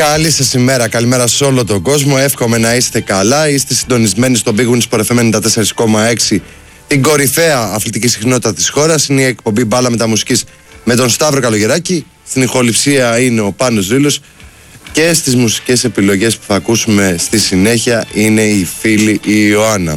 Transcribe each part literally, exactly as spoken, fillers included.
Καλή σας ημέρα, καλημέρα σε όλο τον κόσμο. Εύχομαι να είστε καλά. Είστε συντονισμένοι στο Big Win Sport εφ εμ ενενήντα τέσσερα κόμμα έξι, την κορυφαία αθλητική συχνότητα της χώρας. Είναι η εκπομπή Μπάλα Μεταμουσικής με τον Σταύρο Καλογεράκη. Στην ηχοληψία είναι ο Πάνος Ρήλος. Και στις μουσικές επιλογές που θα ακούσουμε στη συνέχεια είναι η φίλη η Ιωάννα.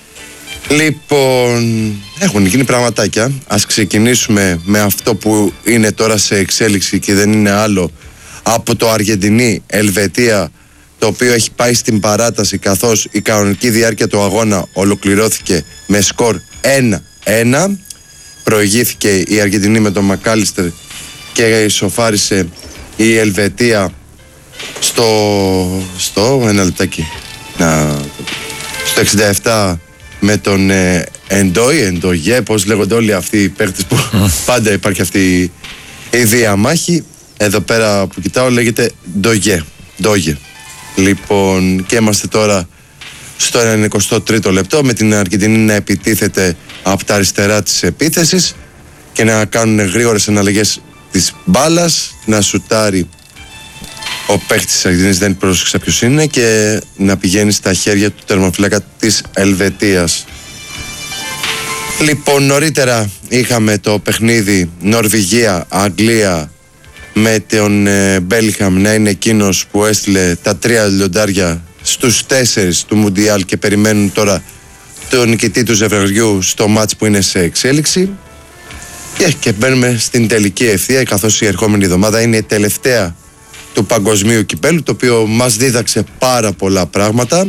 Λοιπόν, έχουν γίνει πραγματάκια. Ας ξεκινήσουμε με αυτό που είναι τώρα σε εξέλιξη και δεν είναι άλλο από το Αργεντινή Ελβετία, το οποίο έχει πάει στην παράταση, καθώς η κανονική διάρκεια του αγώνα ολοκληρώθηκε με σκορ ένα ένα. Προηγήθηκε η Αργεντινή με τον Μακάλιστερ και ισοφάρισε η Ελβετία στο, στο ένα λεπτάκι να, στο εξήντα επτά με τον ε, Εντόι, Εντογέ, πώς λέγονται όλοι αυτοί οι παίκτες που πάντα υπάρχει αυτή η διαμάχη. Εδώ πέρα που κοιτάω λέγεται Ντογέ, Ντόγε. Λοιπόν, και είμαστε τώρα στο ενενηκοστό τρίτο λεπτό με την Αργεντινή να επιτίθεται από τα αριστερά της επίθεσης και να κάνουν γρήγορες εναλλαγές της μπάλας, να σουτάρει ο παίκτης της Αργεντινής, δεν πρόσεξα ποιος είναι, και να πηγαίνει στα χέρια του τερματοφύλακα της Ελβετίας. Λοιπόν, νωρίτερα είχαμε το παιχνίδι Νορβηγία-Αγγλία με τον ε, Μπέλιχαμ να είναι εκείνος που έστειλε τα τρία λιοντάρια στους τέσσερις του Μουντιάλ και περιμένουν τώρα τον νικητή του ζευγαριού στο μάτς που είναι σε εξέλιξη. Και, και μπαίνουμε στην τελική ευθεία, καθώς η ερχόμενη εβδομάδα είναι η τελευταία του παγκοσμίου κυπέλου, το οποίο μας δίδαξε πάρα πολλά πράγματα,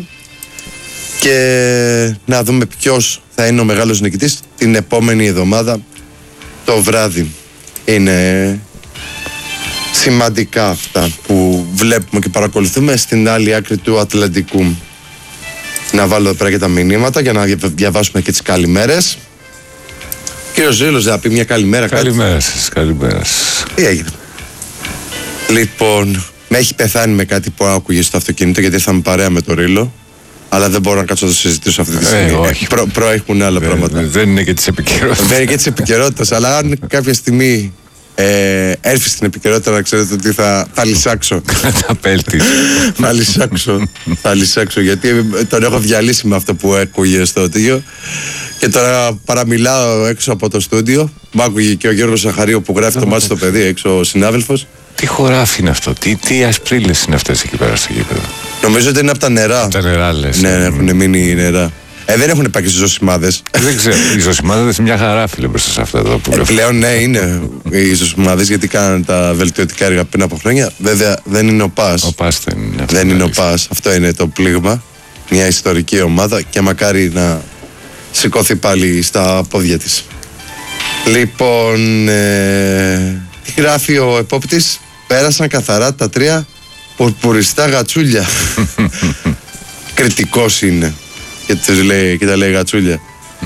και να δούμε ποιος θα είναι ο μεγάλος νικητής την επόμενη εβδομάδα το βράδυ. Είναι σημαντικά αυτά που βλέπουμε και παρακολουθούμε στην άλλη άκρη του Ατλαντικού. Να βάλω εδώ πέρα και τα μηνύματα για να διαβάσουμε και τις καλημέρες. Κύριος Ζήλος, να πει μια καλημέρα. Καλημέρα σας, καλημέρα σας. Τι έγινε? Λοιπόν, με έχει πεθάνει με κάτι που άκουγε στο αυτοκίνητο, γιατί ήρθαμε παρέα με το Ρήλο, αλλά δεν μπορώ να κάτσω να το συζητήσω αυτή τη στιγμή. Ε, όχι. Προ, προέχουν άλλα δεν, πράγματα. Δεν είναι και της επικαιρότητας. Δεν είναι και της επικαιρότητας, αλλά αν κάποια στιγμή ε, έρθει στην επικαιρότητα, να ξέρετε ότι θα, θα λυσάξω. Τα πέλτη. θα λυσάξω. θα λυσάξω, γιατί τον έχω διαλύσει με αυτό που άκουγε στο τίγιο. Και τώρα παραμιλάω έξω από το στούντιο. Μ' άκουγε και ο Γιώργος Ζαχαρίου που γράφει το μάτι στο παιδί, έξω ο συνάδελφος. Τι χωράφι είναι αυτό, τι, τι ασπρίλες είναι αυτές εκεί πέρα στο γήπεδο? Νομίζω ότι είναι από τα νερά. Τα νερά, λες. Ναι, ναι, έχουν μείνει νερά. Ε, δεν έχουν πάει και στις ζωσιμάδες. Δεν ξέρω. Οι ζωσιμάδες είναι μια χαρά, φίλε, μπροστά σε αυτά εδώ που λέω. Ε, πλέον ναι, είναι οι ζωσιμάδες, γιατί κάνανε τα βελτιωτικά έργα πριν από χρόνια. Βέβαια δεν είναι ο ΠΑΣ. Ο ΠΑΣ δεν είναι. Δεν είναι ο ΠΑΣ. Αυτό είναι το πλήγμα. Μια ιστορική ομάδα, και μακάρι να σηκώθει πάλι στα πόδια της. Λοιπόν, ε, τι γράφει ο επόπτης? Πέρασαν καθαρά τα τρία πουρπουριστά γατσούλια. Κριτικός είναι και, τους λέει, και τα λέει γατσούλια.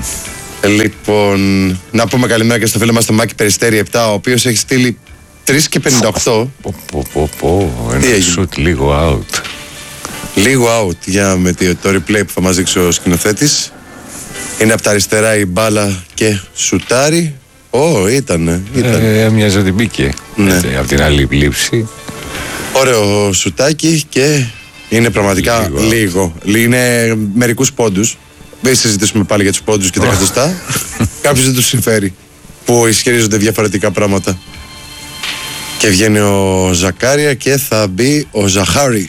Λοιπόν, να πούμε καλημέρα και στο φίλο μας τον Μάκη Περιστέρη επτά, ο οποίος έχει στείλει τρία και πενήντα οκτώ. Πω πω πω πω, ένα σουτ λίγο out. Λίγο out, για με το replay που θα μας δείξει ο σκηνοθέτης. Είναι από τα αριστερά η μπάλα και σουτάρει. Ω, oh, ήτανε, ήτανε. Ε, μοιάζει ότι μπήκε. Ναι. Ε, από την άλλη λήψη. Ωραίο σουτάκι, και είναι πραγματικά λίγο. λίγο. Είναι μερικούς πόντους. Δεν συζητήσουμε πάλι για τους πόντους και τα εκατοστά. Κάποιος δεν τους συμφέρει που ισχυρίζονται διαφορετικά πράγματα. Και βγαίνει ο Ζακάρια και θα μπει ο Ζαχάρη.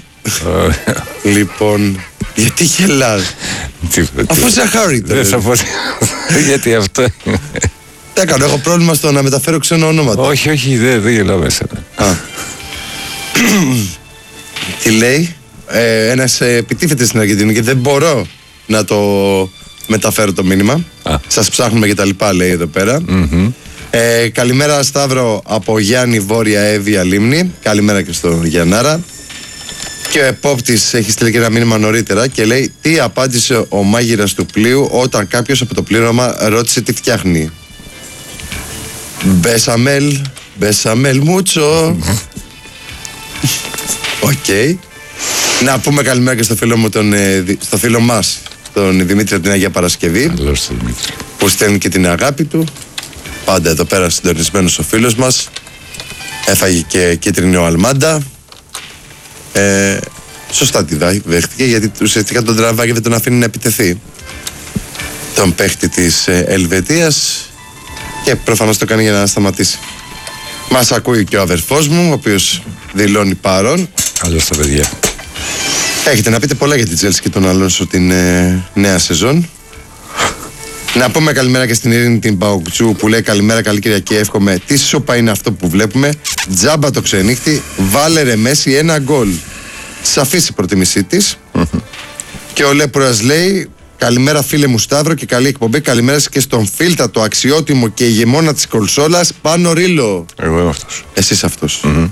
Λοιπόν, γιατί γελάς? Αφού Ζαχάρη το δεν θα πω. Γιατί αυτό. Τι έκανα, έχω πρόβλημα στο να μεταφέρω ξένο ονόματα. Όχι, όχι, δεν δε γελάω μέσα. Α. Τι λέει? Ε, ένας ε, επιτίθεται στην Αργεντινή και δεν μπορώ να το μεταφέρω το μήνυμα. Α. Σας ψάχνουμε και τα λοιπά, λέει εδώ πέρα. Mm-hmm. ε, Καλημέρα Σταύρο από Γιάννη Βόρεια Εύβοια Λίμνη. Καλημέρα και στον Γιαννάρα. Και ο επόπτης έχει στείλει και ένα μήνυμα νωρίτερα και λέει: τι απάντησε ο μάγειρας του πλοίου όταν κάποιος από το πλήρωμα ρώτησε τι φτιάχνει? Μπεσαμέλ, μπεσαμέλ μούτσο. Οκ. Okay. Να πούμε καλημέρα και στο φίλο μου τον, στο φίλο μας, τον Δημήτρη από την Αγία Παρασκευή. Καλώς τον Δημήτρη. Που στέλνει και την αγάπη του. Πάντα εδώ πέρα συντονισμένος ο φίλος μας. Έφαγε και κίτρινη ο Αλμάντα. Ε, σωστά τη δέχτηκε, γιατί ουσιαστικά τον τραβάει και δεν τον αφήνει να επιτεθεί. Τον παίχτη της Ελβετίας, και προφανώς το κάνει για να σταματήσει. Μας ακούει και ο αδερφός μου, ο οποίος δηλώνει παρόν. Καλώς τα παιδιά. Έχετε να πείτε πολλά για την Chelsea και τον Αλόνσο την ε, νέα σεζόν. Να πούμε καλημέρα και στην Ειρήνη την Παουκτσού που λέει καλημέρα, καλή Κυριακή. Εύχομαι. Τι σούπα είναι αυτό που βλέπουμε. Τζάμπα το ξενύχτη. Βάλε ρε Μέση ένα γκολ. Σαφής η προτίμησή της. Και ο Λέπουρας λέει καλημέρα φίλε μου Σταύρο και καλή εκπομπή. Καλημέρα και στον Φίλτα, το αξιότιμο και ηγεμόνα της κονσόλας Πάνο Ρίλο. Εγώ είμαι αυτός. Εσείς αυτός. Mm-hmm.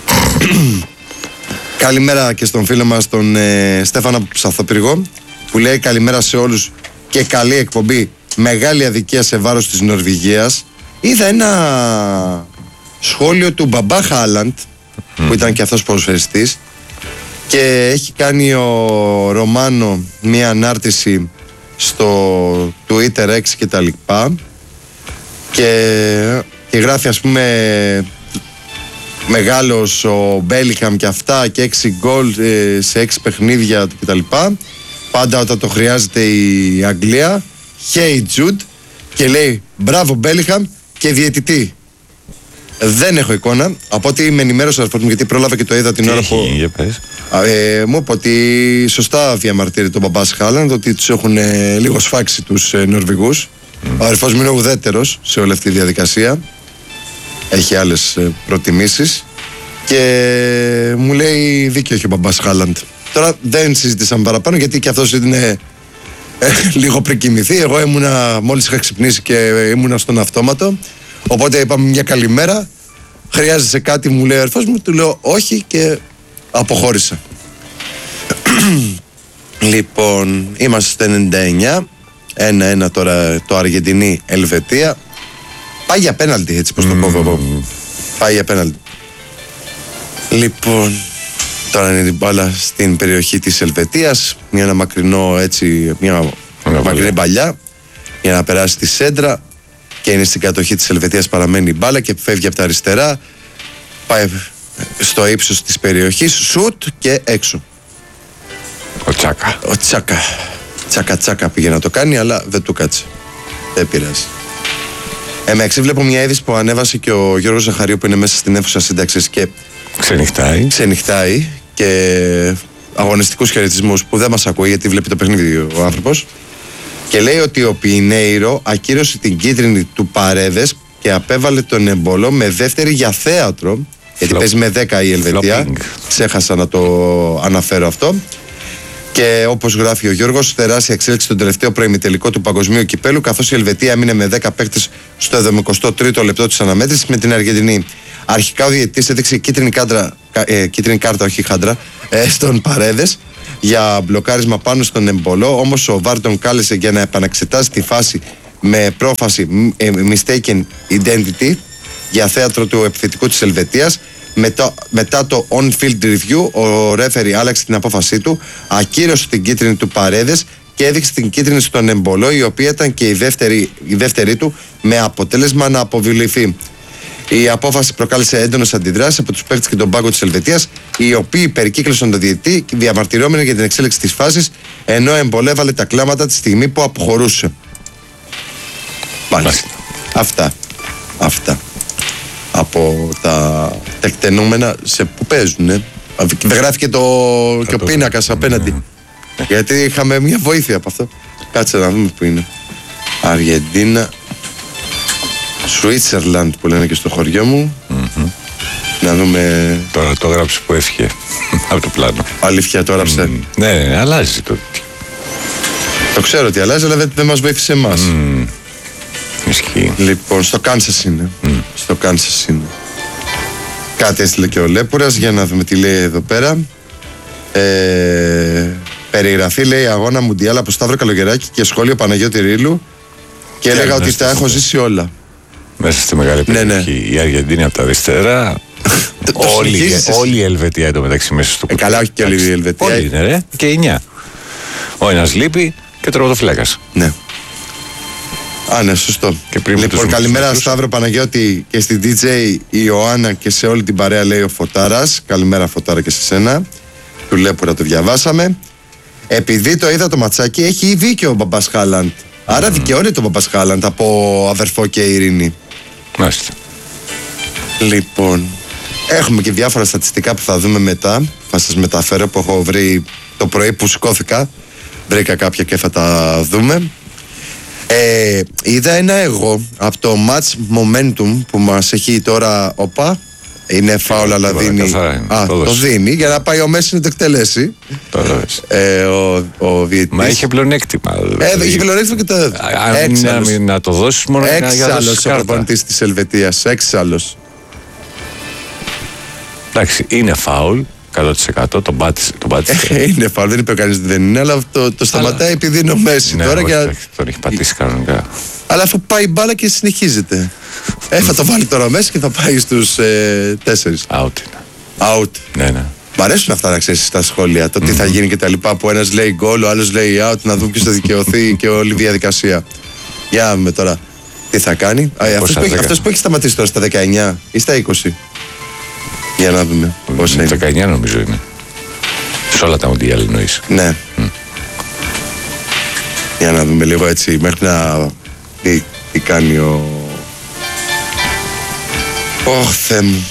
Καλημέρα και στον φίλο μας τον ε, Στέφανο Ψαθοπυργό που λέει καλημέρα σε όλους και καλή εκπομπή. Μεγάλη αδικία σε βάρος της Νορβηγίας. Είδα ένα σχόλιο του Μπαμπά Χάλαντ mm. που ήταν και αυτός ποδοσφαιριστής και έχει κάνει ο Ρωμάνο μια ανάρτηση στο Twitter X και τα λοιπά και, και γράφει ας πούμε μεγάλος ο Μπέλιχαμ και αυτά και έξι γκολ ε, σε έξι παιχνίδια και τα λοιπά, πάντα όταν το χρειάζεται η Αγγλία. Hey Jude, και λέει μπράβο Μπέλιχαμ και διαιτητή. Δεν έχω εικόνα, από ό,τι με ενημέρωσε μου, γιατί πρόλαβα και το είδα την τι ώρα έχει, που ε, μου είπε ότι σωστά διαμαρτύρει τον Μπαμπάς Χάλαντ, ότι τους έχουν ε, λίγο σφάξει τους ε, Νορβηγούς. Mm. Ο αδερφός μου είναι ουδέτερος σε όλη αυτή τη διαδικασία, έχει άλλες ε, προτιμήσεις και μου λέει δίκιο έχει ο Μπαμπάς Χάλαντ. Τώρα δεν συζητήσαμε παραπάνω γιατί και αυτός είναι ε, λίγο πριν κοιμηθεί. Εγώ ήμουνα, μόλις είχα ξυπνήσει και ήμουνα στον αυτόματο, οπότε είπαμε μια καλημέρα. Χρειάζεσαι κάτι, μου λέει ο αδερφός μου, του λέω όχι και αποχώρησα. Λοιπόν, είμαστε στο ενενήντα εννιά, ένα ένα τώρα το Αργεντινή Ελβετία. Πάει για πέναλτι, έτσι πως το mm. κόβω εγώ. Πάει για πέναλτι. Λοιπόν, τώρα είναι την μπάλα στην περιοχή της Ελβετίας. Μια ένα μακρινό έτσι, μια mm. μακρινή παλιά για να περάσει τη σέντρα. Και είναι στην κατοχή της Ελβετίας, παραμένει η μπάλα και φεύγει από τα αριστερά. Πάει στο ύψος της περιοχής, σουτ και έξω. Ο Τσάκα. Ο Τσάκα. Τσάκα τσάκα πήγε να το κάνει, αλλά δεν του κάτσε. Δεν πειράζει. Εμέξι βλέπω μια είδηση που ανέβασε και ο Γιώργος Ζαχαρίου που είναι μέσα στην αίθουσα σύνταξης και ξενυχτάει. Ξενυχτάει και αγωνιστικούς χαιρετισμούς που δεν μας ακούει γιατί βλέπει το παιχνίδι ο άνθρωπος. Και λέει ότι ο Πινέιρο ακύρωσε την κίτρινη του Παρέδες και απέβαλε τον εμπολό με δεύτερη για θέατρο. Γιατί παίζει με δέκα η Ελβετία. Flopping. Ξέχασα να το αναφέρω αυτό. Και όπως γράφει ο Γιώργος, τεράστια εξέλιξη στον τελευταίο προημιτελικό του Παγκοσμίου Κυπέλου, καθώς η Ελβετία έμεινε με δέκα παίκτες στο εβδομηκοστό τρίτο λεπτό της αναμέτρησης με την Αργεντινή. Αρχικά ο διαιτητής έδειξε κίτρινη, κάντρα, ε, κίτρινη κάρτα, όχι χάντρα, ε, στον Παρέδες για μπλοκάρισμα πάνω στον εμπολό. Όμως ο Βάρ τον κάλεσε για να επαναξετάσει τη φάση με πρόφαση ε, mistaken identity για θέατρο του επιθετικού της Ελβετίας. Μετά, μετά το on-field review, ο ρέφερι άλλαξε την απόφασή του, ακύρωσε την κίτρινη του Παρέδες και έδειξε την κίτρινη στον εμπολό, η οποία ήταν και η δεύτερη, η δεύτερη του, με αποτέλεσμα να αποβληθεί. Η απόφαση προκάλεσε έντονες αντιδράσεις από τους παίκτες και τον πάγκο της Ελβετίας, οι οποίοι περικύκλωσαν τον διαιτητή διαμαρτυρόμενοι για την εξέλιξη της φάσης, ενώ εμπολέβαλε τα κλάματα τη στιγμή που αποχωρούσε. Μάλιστα. Αυτά. Αυτά. Από τα τεκτενούμενα σε που παίζουν. Ε. Δεν γράφει και, το, και ο πίνακας απέναντι. Mm. Γιατί είχαμε μια βοήθεια από αυτό. Κάτσε να δούμε που είναι. Αργεντίνα, Σουίτσερλαντ που λένε και στο χωριό μου. Mm-hmm. Να δούμε. Τώρα το γράψει που έφυγε από το πλάνο. Αλήθεια το έγραψε. Mm. Ναι, ναι, αλλάζει το. Το ξέρω ότι αλλάζει, αλλά δεν, δεν μας βοήθησε εμάς. Mm. Ισχύει. Λοιπόν, στο Κάνσας είναι. Mm. Στο Κάνσας είναι. Κάτι έστειλε και ο Λέπουρας για να δούμε τι λέει εδώ πέρα. Ε, περιγραφή λέει αγώνα Μουντιάλ από Σταύρο Καλογεράκη και σχόλιο Παναγιώτη Ρήλου. Και, και έλεγα ότι τα έχω ζήσει όλα. Μέσα στη μεγάλη περιοχή. Ναι, ναι. Η Αργεντίνη από τα αριστερά. όλη, όλη η Ελβετία εντωμεταξύ μέσα στο κουτί. Ε, καλά, όχι και όλη η Ελβετία. Όλη είναι, ρε. Και εννιά. Ο ένας λείπει και τροματοφυλάκας. Ναι. Α, ναι, σωστό. Λοιπόν, καλημέρα Σταύρο Παναγιώτη και στην ντι τζέι Ιωάννα και σε όλη την παρέα, λέει ο Φωτάρας. Καλημέρα Φωτάρα και σε σένα. του Λέπουρα το διαβάσαμε. Επειδή το είδα το ματσάκι, έχει δίκιο ο Μπαμπάς Χάλαντ. Άρα mm. δικαιώνεται ο Μπαμπάς Χάλαντ από αδερφό και ειρήνη. Μάλιστα. Λοιπόν, έχουμε και διάφορα στατιστικά που θα δούμε μετά. Θα σας μεταφέρω, που έχω βρει το πρωί που σηκώθηκα. Βρήκα κάποια και θα τα δούμε. Ε, είδα ένα εγώ από το match momentum που μας έχει τώρα. Οπα, είναι φάουλ, αλλά δίνει. Α, το, το δίνει για να πάει ο Μέση να το εκτελέσει. Το ε, ο, ο διαιτητής. Μα είχε πλεονέκτημα. Ε, είχε πλεονέκτημα και το έδωσε. Έξαλλος. Να, να το δώσει μόνο για να δώσει. Έξαλλος ο προπονητής της Ελβετίας. Έξαλλος. Εντάξει, είναι φάουλ. εκατό τοις εκατό τον πάτησε. Τον πάτησε. Είναι φάουλ, δεν είπε κανείς ότι δεν είναι, αλλά το, το σταματάει αλλά... επειδή είναι ο Μέση. Ναι, τώρα όχι, και... τον έχει πατήσει κανονικά. Αλλά αφού πάει μπάλα και συνεχίζεται. ε, θα το βάλει τώρα ο Μέση και θα πάει στους ε, τέσσερις. Out είναι. Out. Ναι, ναι. Μ' αρέσουν αυτά να ξέρεις στα σχόλια. Το τι mm-hmm. θα γίνει και τα λοιπά. Που ένας λέει γκολ, ο άλλος λέει out. Να δούμε ποιος θα δικαιωθεί και όλη η διαδικασία. Για να δούμε τώρα τι θα κάνει. Α, αυτός, που έχει, αυτός που έχει σταματήσει τώρα στα δεκαεννιά ή στα είκοσι. Για να δούμε πόσα είναι. δεκαεννιά νομίζω είναι. Σε όλα τα μοντιάλ εννοείς. Ναι. Mm. Για να δούμε λίγο έτσι μέχρι να τι, τι κάνει ο... Ωχ, Θεέ μου.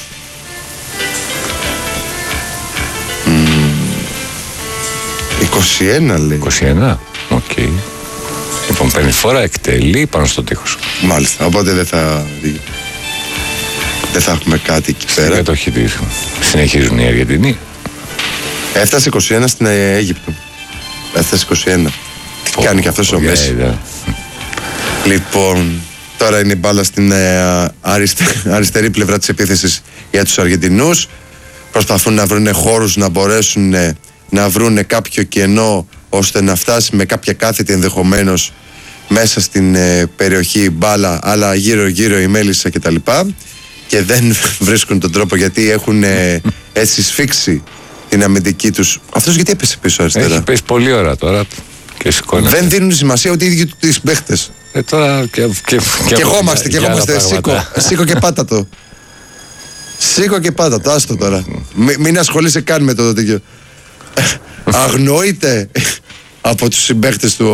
Mm. είκοσι ένα λέει. είκοσι ένα, οκ. Okay. Λοιπόν, παίρνει φορά, εκτελεί πάνω στο τείχος. Μάλιστα, οπότε δεν θα... Δεν θα έχουμε κάτι εκεί πέρα. Για το χιτήρι. Συνεχίζουν οι Αργεντινοί. Έφτασε είκοσι ένα στην Αίγυπτο. Έφτασε είκοσι ένα. Τι oh, κάνει και αυτός ο Μέση. Yeah, yeah. Λοιπόν, τώρα είναι η μπάλα στην ε, αριστε, αριστερή πλευρά της επίθεσης για τους Αργεντινούς. Προσπαθούν να βρουν χώρους να μπορέσουν ε, να βρουν κάποιο κενό ώστε να φτάσει με κάποια κάθετη ενδεχομένως μέσα στην ε, περιοχή μπάλα, αλλά γύρω γύρω η μέλισσα κτλ. Και δεν βρίσκουν τον τρόπο γιατί έχουν ε, έτσι σφίξει την αμυντική τους. Αυτός γιατί έπεσε πίσω αριστερά. Έχει πέσει πολύ ώρα τώρα και σηκώνεται. Δεν δίνουν σημασία ότι οι ίδιοι τους παίχτες. Ε, τώρα και, και, και, και εγώμαστε, και εγώμαστε. Σήκω, σήκω και πάτα το. Σήκω και πάτα το, άστο τώρα. Μ, μην ασχολείσαι καν με το τέτοιο. Αγνοείται από τους συμπαίχτες του.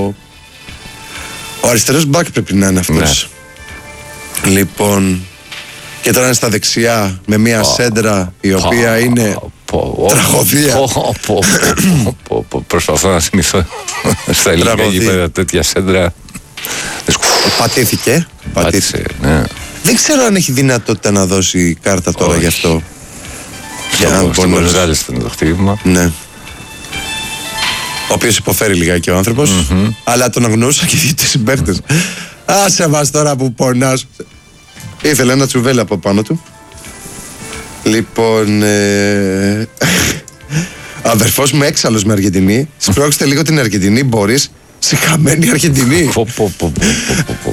Ο αριστερός μπακ πρέπει να είναι αυτός. Ναι. Λοιπόν, και τώρα είναι στα δεξιά με μια oh. σέντρα η οποία oh. είναι oh. τραγωδία. Oh. Oh. Oh. Προσπαθώ να θυμηθώ στα ελληνικά γήπεδα τέτοια σέντρα. Πατήθηκε. Πάτησε, ναι. Δεν ξέρω αν έχει δυνατότητα να δώσει κάρτα τώρα oh. γι' αυτό. Για να μπορεί να ζάλεστε το χτύπημα. Ναι. Ο οποίος υποφέρει λιγάκι ο άνθρωπος, mm-hmm. αλλά τον αγνούσα και οι συμπαίχτες. Άσε μας τώρα που πονάς. Ήθελε ένα τσουβέλι από πάνω του. Λοιπόν, ε... αδερφός μου έξαλλος με Αργεντινή. Σπρώξτε λίγο την Αργεντινή, μπορείς. Σε χαμένη Αργεντινή.